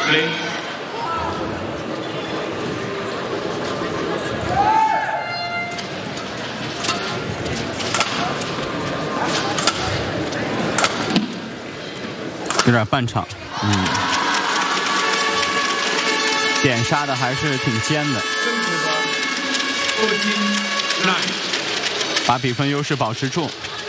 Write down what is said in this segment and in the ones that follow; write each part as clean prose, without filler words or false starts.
0。 有点半场，点杀的还是挺尖的，把比分优势保持住。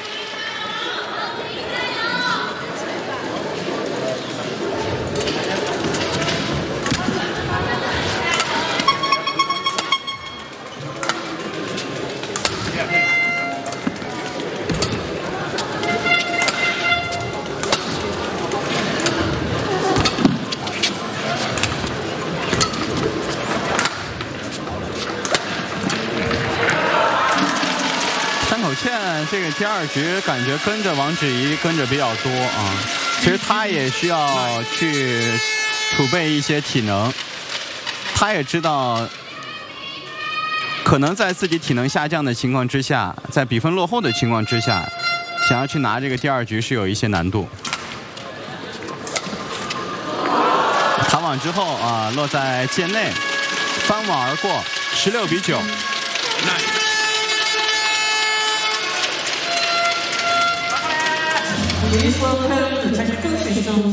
这个第二局感觉跟着王芷怡跟着比较多啊，其实他也需要去储备一些体能，他也知道可能在自己体能下降的情况之下，在比分落后的情况之下，想要去拿这个第二局是有一些难度。弹网之后啊，落在界内，翻网而过，16比9。 Please welcome the technical officials